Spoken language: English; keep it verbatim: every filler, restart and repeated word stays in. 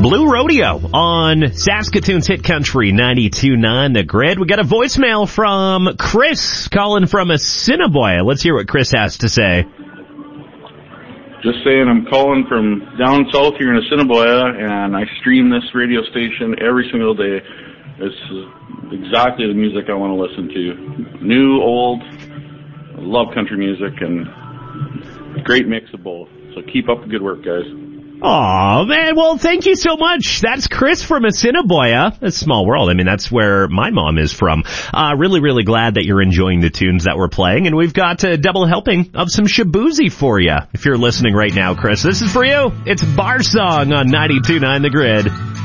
Blue Rodeo on Saskatoon's Hit Country ninety-two point nine The Grid. We got a voicemail from Chris calling from Assiniboia. Let's hear what Chris has to say. Just saying, I'm calling from down south here in Assiniboia, and I stream this radio station every single day. This is exactly the music I want to listen to. New, old, I love country music, and great mix of both. So keep up the good work, guys. Aw, man, well, thank you so much. That's Chris from Assiniboia. A small world. I mean, that's where my mom is from. Uh, really, really glad that you're enjoying the tunes that we're playing, and we've got a double helping of some Shaboozey for you. If you're listening right now, Chris, this is for you. It's Bar Song on ninety-two point nine The Grid.